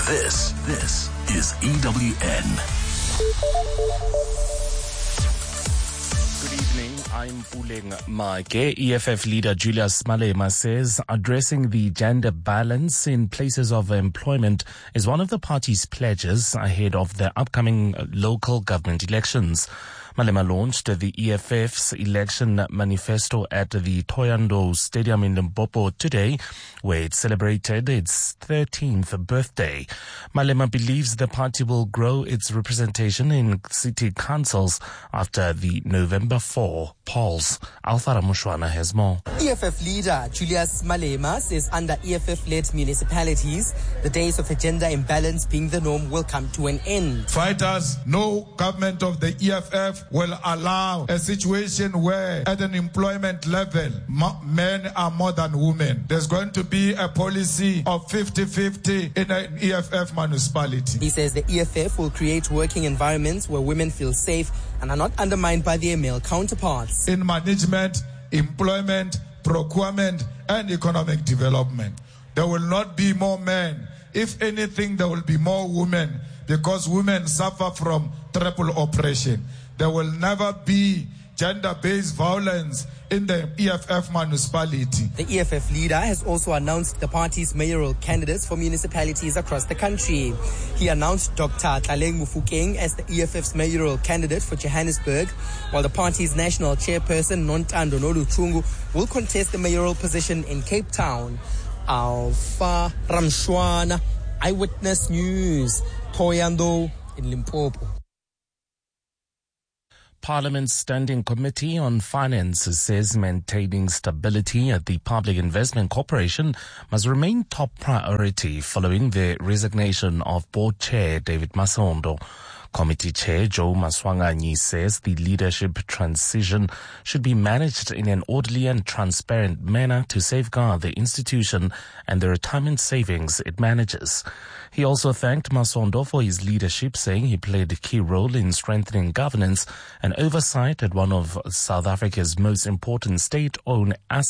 This is EWN. Good evening, I'm Puleng Make. EFF leader Julius Malema says addressing the gender balance in places of employment is one of the party's pledges ahead of the upcoming local government elections. Malema launched the EFF's election manifesto at the Thohoyandou Stadium in Limpopo today, where it celebrated its 13th birthday. Malema believes the party will grow its representation in city councils after the November 4 polls. Alfara Mushwana has more. EFF leader Julius Malema says under EFF-led municipalities, the days of a gender imbalance being the norm will come to an end. Fighters, no government of the EFF will allow a situation where at an employment level, men are more than women. There's going to be a policy of 50-50 in an EFF municipality. He says the EFF will create working environments where women feel safe and are not undermined by their male counterparts. In management, employment, procurement, and economic development, there will not be more men. If anything, there will be more women because women suffer from triple oppression. There will never be gender-based violence in the EFF municipality. The EFF leader has also announced the party's mayoral candidates for municipalities across the country. He announced Dr. Tlaleng Mofokeng as the EFF's mayoral candidate for Johannesburg, while the party's national chairperson, Nontando Noluchungu, will contest the mayoral position in Cape Town. Alfa Ramshwana, Eyewitness News, Thohoyandou in Limpopo. Parliament's Standing Committee on Finance says maintaining stability at the Public Investment Corporation must remain top priority following the resignation of Board Chair David Masondo. Committee Chair Joe Maswanganyi says the leadership transition should be managed in an orderly and transparent manner to safeguard the institution and the retirement savings it manages. He also thanked Masondo for his leadership, saying he played a key role in strengthening governance and oversight at one of South Africa's most important state-owned assets.